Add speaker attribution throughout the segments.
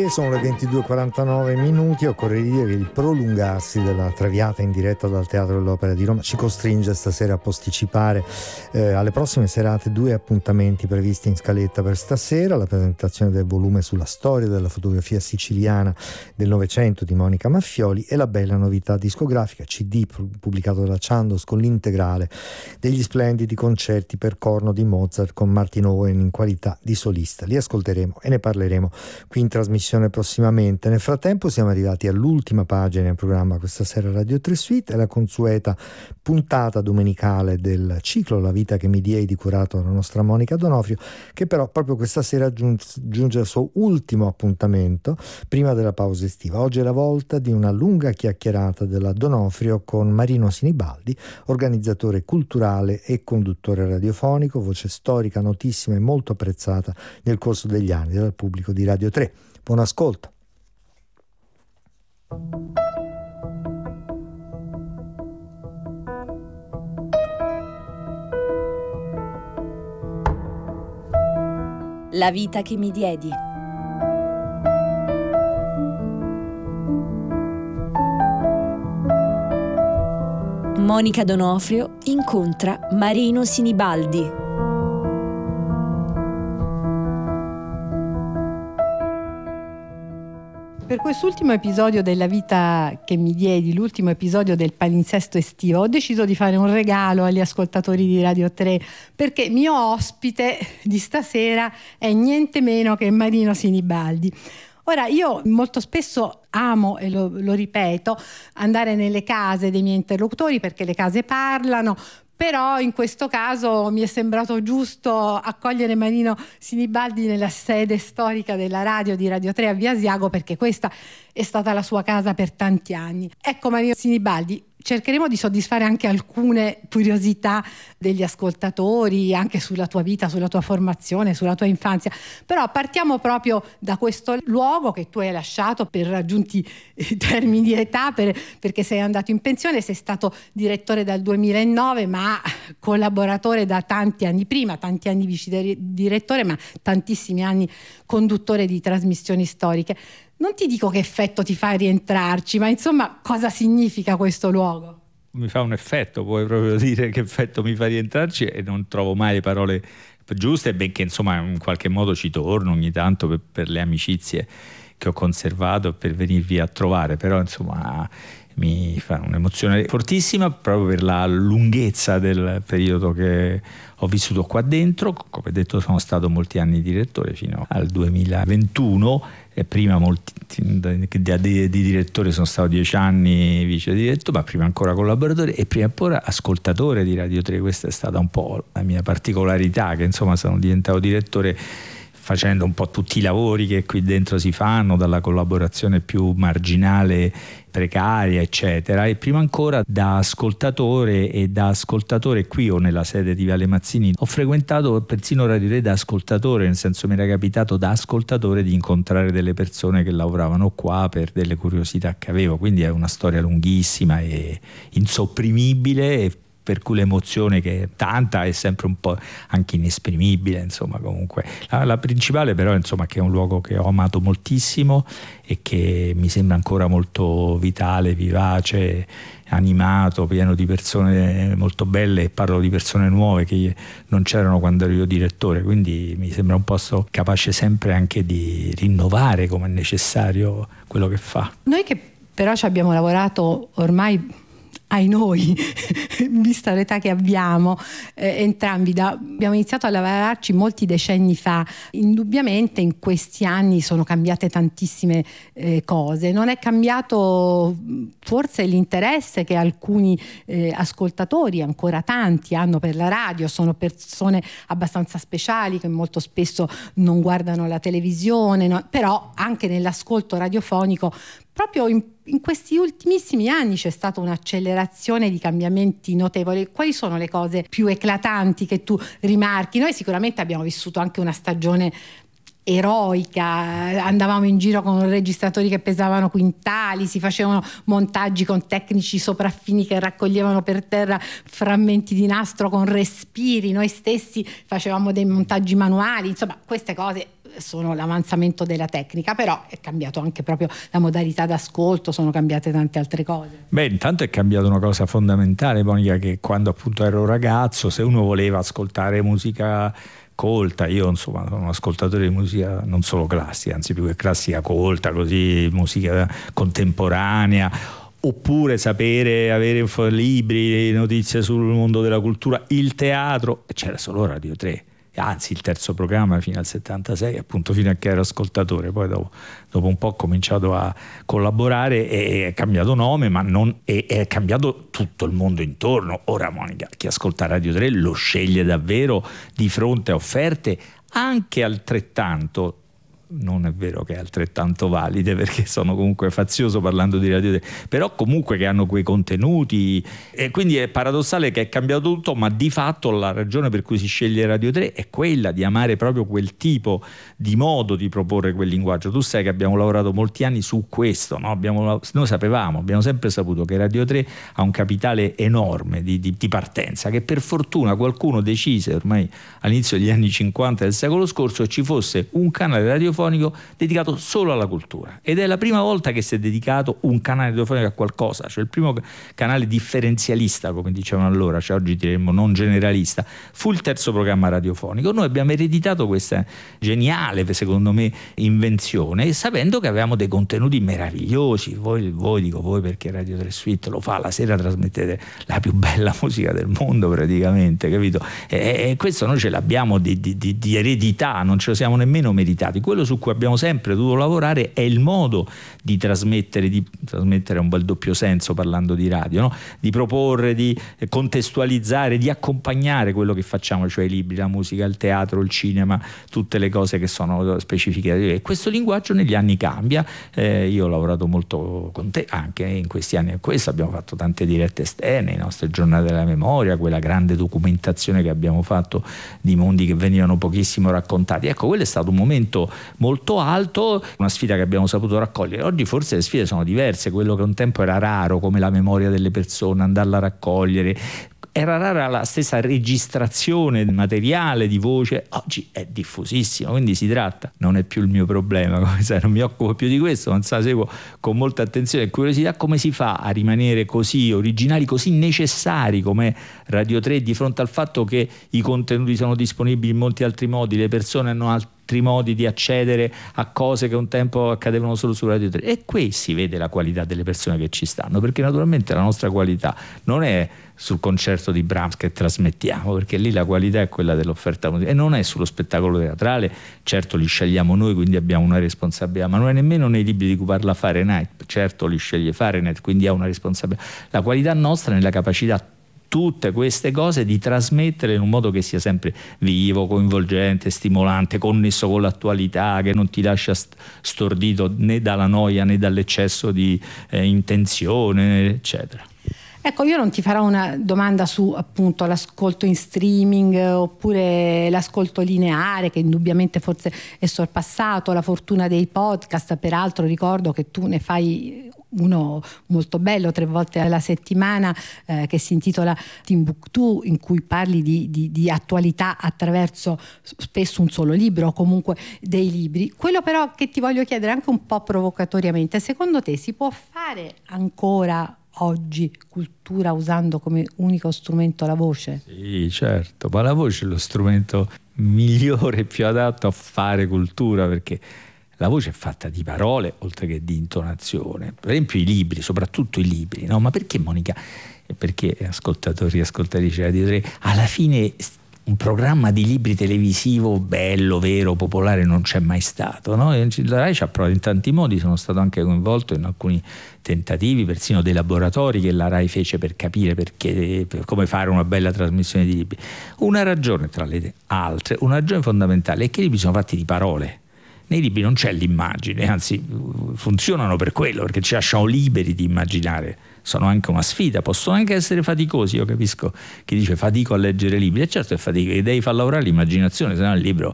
Speaker 1: E sono le 22:49 minuti. Occorre dire che il prolungarsi della Traviata in diretta dal Teatro dell'Opera di Roma ci costringe stasera a posticipare alle prossime serate 2 appuntamenti previsti in scaletta per stasera: la presentazione del volume sulla storia della fotografia siciliana del Novecento di Monica Maffioli e la bella novità discografica CD pubblicato dalla Chandos con l'integrale degli splendidi concerti per corno di Mozart con Martin Owen in qualità di solista. Li ascolteremo e ne parleremo qui in trasmissione prossimamente. Nel frattempo siamo arrivati all'ultima pagina del programma questa sera Radio 3 Suite, è la consueta puntata domenicale del ciclo La vita che mi diedi, curato dalla nostra Monica Donofrio, che però proprio questa sera giunge al suo ultimo appuntamento prima della pausa estiva. Oggi è la volta di una lunga chiacchierata della Donofrio con Marino Sinibaldi, organizzatore culturale e conduttore radiofonico, voce storica notissima e molto apprezzata nel corso degli anni dal pubblico di Radio 3. Buon ascolto.
Speaker 2: La vita che mi diedi. Monica Donofrio incontra Marino Sinibaldi.
Speaker 3: Per quest'ultimo episodio della vita che mi diedi, l'ultimo episodio del palinsesto estivo, ho deciso di fare un regalo agli ascoltatori di Radio 3, perché mio ospite di stasera è niente meno che Marino Sinibaldi. Ora, io molto spesso amo, e lo ripeto, andare nelle case dei miei interlocutori perché le case parlano. Però in questo caso mi è sembrato giusto accogliere Marino Sinibaldi nella sede storica della radio di Radio 3 a Via Asiago, perché questa è stata la sua casa per tanti anni. Ecco, Marino Sinibaldi, cercheremo di soddisfare anche alcune curiosità degli ascoltatori, anche sulla tua vita, sulla tua formazione, sulla tua infanzia. Però partiamo proprio da questo luogo che tu hai lasciato per raggiunti termini di età, perché sei andato in pensione, sei stato direttore dal 2009, ma collaboratore da tanti anni prima, tanti anni vice direttore, ma tantissimi anni conduttore di trasmissioni storiche. Non ti dico che effetto ti fa rientrarci, ma insomma, cosa significa questo luogo?
Speaker 4: Mi fa un effetto, puoi proprio dire che effetto mi fa rientrarci, e non trovo mai le parole giuste, benché insomma in qualche modo ci torno ogni tanto per le amicizie che ho conservato e per venirvi a trovare, però insomma mi fa un'emozione fortissima proprio per la lunghezza del periodo che ho vissuto qua dentro. Come detto, sono stato molti anni direttore fino al 2021 e prima di direttore sono stato 10 anni vice direttore, ma prima ancora collaboratore e prima ancora ascoltatore di Radio 3. Questa è stata un po' la mia particolarità, che insomma sono diventato direttore facendo un po' tutti i lavori che qui dentro si fanno, dalla collaborazione più marginale, precaria, eccetera, e prima ancora da ascoltatore. E da ascoltatore qui o nella sede di Viale Mazzini ho frequentato persino Radio 3 da ascoltatore, nel senso mi era capitato da ascoltatore di incontrare delle persone che lavoravano qua per delle curiosità che avevo, quindi è una storia lunghissima e insopprimibile, e per cui l'emozione che è tanta è sempre un po' anche inesprimibile, insomma. Comunque la principale però insomma che è un luogo che ho amato moltissimo e che mi sembra ancora molto vitale, vivace, animato, pieno di persone molto belle, e parlo di persone nuove che non c'erano quando ero io direttore, quindi mi sembra un posto capace sempre anche di rinnovare, come è necessario, quello che fa.
Speaker 3: Noi che però ci abbiamo lavorato ormai, ai noi, vista l'età che abbiamo, entrambi abbiamo iniziato a lavorarci molti decenni fa. Indubbiamente in questi anni sono cambiate tantissime cose. Non è cambiato forse l'interesse che alcuni ascoltatori, ancora tanti, hanno per la radio. Sono persone abbastanza speciali che molto spesso non guardano la televisione, no? Però anche nell'ascolto radiofonico proprio in questi ultimissimi anni c'è stata un'accelerazione di cambiamenti notevoli. Quali sono le cose più eclatanti che tu rimarchi? Noi sicuramente abbiamo vissuto anche una stagione eroica, andavamo in giro con registratori che pesavano quintali, si facevano montaggi con tecnici sopraffini che raccoglievano per terra frammenti di nastro con respiri, noi stessi facevamo dei montaggi manuali, insomma queste cose sono l'avanzamento della tecnica, però è cambiato anche proprio la modalità d'ascolto, sono cambiate tante altre cose.
Speaker 4: Beh, intanto è cambiata una cosa fondamentale, Monica, che quando appunto ero ragazzo, se uno voleva ascoltare musica colta, io insomma sono un ascoltatore di musica non solo classica, anzi più che classica, colta, così musica contemporanea, oppure sapere, avere libri, notizie sul mondo della cultura, il teatro, c'era solo Radio 3. Anzi, il terzo programma fino al 76, appunto fino a che ero ascoltatore. Poi dopo un po' ho cominciato a collaborare e è cambiato nome, ma non è cambiato tutto il mondo intorno. Ora, Monica, chi ascolta Radio 3 lo sceglie davvero di fronte a offerte anche altrettanto, non è vero che è altrettanto valide, perché sono comunque fazioso parlando di Radio 3, però comunque che hanno quei contenuti, e quindi è paradossale che è cambiato tutto, ma di fatto la ragione per cui si sceglie Radio 3 è quella di amare proprio quel tipo di modo di proporre quel linguaggio. Tu sai che abbiamo lavorato molti anni su questo, no? Noi abbiamo sempre saputo che Radio 3 ha un capitale enorme di partenza, che per fortuna qualcuno decise ormai all'inizio degli anni 50 del secolo scorso che ci fosse un canale radiofonico dedicato solo alla cultura, ed è la prima volta che si è dedicato un canale radiofonico a qualcosa, cioè il primo canale differenzialista, come dicevano allora, cioè oggi diremmo non generalista, fu il terzo programma radiofonico. Noi abbiamo ereditato questa geniale, secondo me, invenzione, sapendo che avevamo dei contenuti meravigliosi. Voi dico voi perché Radio 3 Suite lo fa, la sera trasmettete la più bella musica del mondo praticamente, capito? E questo noi ce l'abbiamo di eredità, non ce lo siamo nemmeno meritati. Quello su cui abbiamo sempre dovuto lavorare è il modo di trasmettere è un bel doppio senso parlando di radio, no? Di proporre, di contestualizzare, di accompagnare quello che facciamo, cioè i libri, la musica, il teatro, il cinema, tutte le cose che sono specifiche. E questo linguaggio negli anni cambia. Io ho lavorato molto con te anche in questi anni, e questo abbiamo fatto tante dirette esterne, i nostri giornate della memoria, quella grande documentazione che abbiamo fatto di mondi che venivano pochissimo raccontati. Ecco, quello è stato un momento molto alto, una sfida che abbiamo saputo raccogliere. Oggi forse le sfide sono diverse, quello che un tempo era raro come la memoria delle persone, andarla a raccogliere, era rara la stessa registrazione materiale di voce, oggi è diffusissimo, quindi si tratta, non è più il mio problema, come sai, non mi occupo più di questo, non la seguo con molta attenzione e curiosità, come si fa a rimanere così originali, così necessari come Radio 3 di fronte al fatto che i contenuti sono disponibili in molti altri modi, le persone hanno altri modi di accedere a cose che un tempo accadevano solo su Radio 3, e qui si vede la qualità delle persone che ci stanno, perché naturalmente la nostra qualità non è sul concerto di Brahms che trasmettiamo, perché lì la qualità è quella dell'offerta musicale, e non è sullo spettacolo teatrale. Certo li scegliamo noi, quindi abbiamo una responsabilità, ma non è nemmeno nei libri di cui parla Fahrenheit, certo li sceglie Fahrenheit, quindi ha una responsabilità. La qualità nostra è nella capacità tutte queste cose di trasmettere in un modo che sia sempre vivo, coinvolgente, stimolante, connesso con l'attualità, che non ti lascia stordito né dalla noia né dall'eccesso di intenzione, eccetera.
Speaker 3: Ecco, io non ti farò una domanda su appunto l'ascolto in streaming oppure l'ascolto lineare, che indubbiamente forse è sorpassato, la fortuna dei podcast. Peraltro ricordo che tu ne fai uno molto bello 3 volte alla settimana che si intitola Timbuktu, in cui parli di attualità attraverso spesso un solo libro o comunque dei libri. Quello però che ti voglio chiedere anche un po' provocatoriamente, secondo te si può fare ancora oggi cultura usando come unico strumento la voce?
Speaker 4: Sì, certo, ma la voce è lo strumento migliore e più adatto a fare cultura, perché la voce è fatta di parole oltre che di intonazione. Per esempio i libri, soprattutto i libri, no? Ma perché, Monica? Perché ascoltatori e ascoltatrici Radio 3, alla fine un programma di libri televisivo bello, vero, popolare non c'è mai stato, no? La Rai ci ha provato in tanti modi, sono stato anche coinvolto in alcuni tentativi, persino dei laboratori che la Rai fece per capire come fare una bella trasmissione di libri. Una ragione tra le altre, una ragione fondamentale è che i libri sono fatti di parole. Nei libri non c'è l'immagine, anzi funzionano per quello, perché ci lasciano liberi di immaginare. Sono anche una sfida, possono anche essere faticosi. Io capisco chi dice fatico a leggere libri, e certo è fatico, devi far lavorare l'immaginazione, se no il libro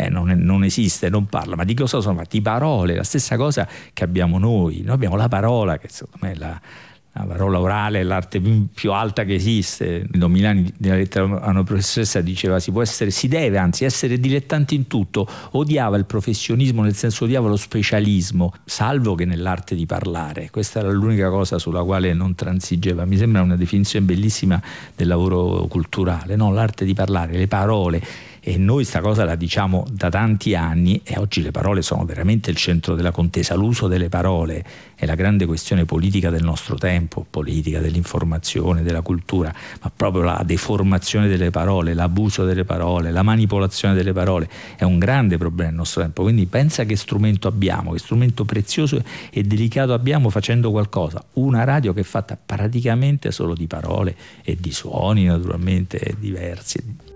Speaker 4: non esiste, non parla. Ma di cosa sono fatti? Di parole, la stessa cosa che abbiamo noi abbiamo la parola, che secondo me è La parola orale è l'arte più alta che esiste. Don Milani nella lettera a una professoressa diceva si deve anzi essere dilettanti in tutto. Odiava il professionismo, nel senso odiava lo specialismo, salvo che nell'arte di parlare. Questa era l'unica cosa sulla quale non transigeva. Mi sembra una definizione bellissima del lavoro culturale, no? L'arte di parlare, le parole. E noi sta cosa la diciamo da tanti anni, e oggi le parole sono veramente il centro della contesa. L'uso delle parole è la grande questione politica del nostro tempo, politica dell'informazione, della cultura, ma proprio la deformazione delle parole, l'abuso delle parole, la manipolazione delle parole è un grande problema del nostro tempo. Quindi pensa che strumento abbiamo, che strumento prezioso e delicato abbiamo facendo qualcosa. Una radio che è fatta praticamente solo di parole e di suoni naturalmente diversi.